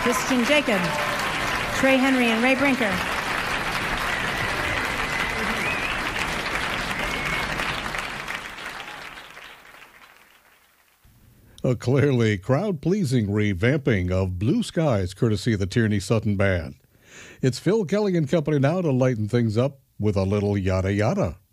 Christian Jacob, Trey Henry, and Ray Brinker. A clearly crowd-pleasing revamping of Blue Skies, courtesy of the Tierney Sutton Band. It's Phil Kelly and company now to lighten things up with a little yada yada.